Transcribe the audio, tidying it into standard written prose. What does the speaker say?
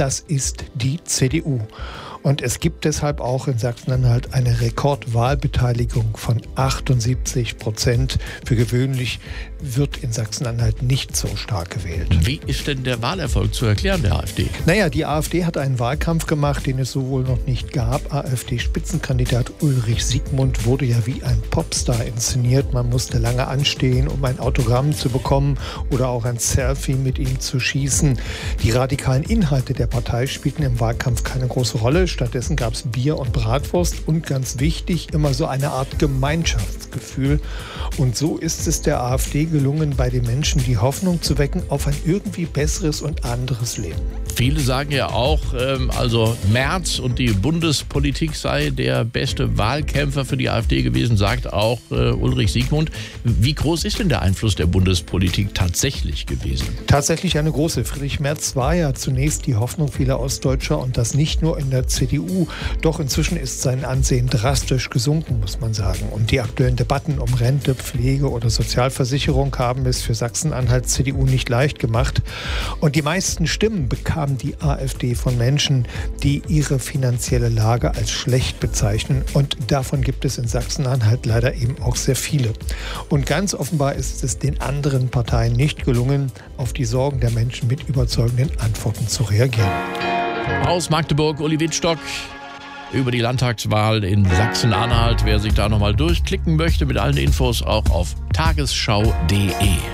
das ist die CDU. Und es gibt deshalb auch in Sachsen-Anhalt eine Rekordwahlbeteiligung von 78%. Für gewöhnlich wird in Sachsen-Anhalt nicht so stark gewählt. Wie ist denn der Wahlerfolg zu erklären der AfD? Naja, die AfD hat einen Wahlkampf gemacht, den es so wohl noch nicht gab. AfD-Spitzenkandidat Ulrich Siegmund wurde ja wie ein Popstar inszeniert. Man musste lange anstehen, um ein Autogramm zu bekommen oder auch ein Selfie mit ihm zu schießen. Die radikalen Inhalte der Partei spielten im Wahlkampf keine große Rolle. Stattdessen gab es Bier und Bratwurst und ganz wichtig, immer so eine Art Gemeinschaftsgefühl. Und so ist es der AfD gelungen, bei den Menschen die Hoffnung zu wecken auf ein irgendwie besseres und anderes Leben. Viele sagen ja auch, also Merz und die Bundespolitik sei der beste Wahlkämpfer für die AfD gewesen, sagt auch Ulrich Siegmund. Wie groß ist denn der Einfluss der Bundespolitik tatsächlich gewesen? Tatsächlich eine große. Friedrich Merz war ja zunächst die Hoffnung vieler Ostdeutscher und das nicht nur in der CDU. Doch inzwischen ist sein Ansehen drastisch gesunken, muss man sagen. Und die aktuellen Debatten um Rente, Pflege oder Sozialversicherung haben es für Sachsen-Anhalt CDU nicht leicht gemacht. Und die meisten Stimmen bekam die AfD von Menschen, die ihre finanzielle Lage als schlecht bezeichnen. Und davon gibt es in Sachsen-Anhalt leider eben auch sehr viele. Und ganz offenbar ist es den anderen Parteien nicht gelungen, auf die Sorgen der Menschen mit überzeugenden Antworten zu reagieren. Aus Magdeburg, Uli Wittstock über die Landtagswahl in Sachsen-Anhalt. Wer sich da nochmal durchklicken möchte mit allen Infos, auch auf tagesschau.de.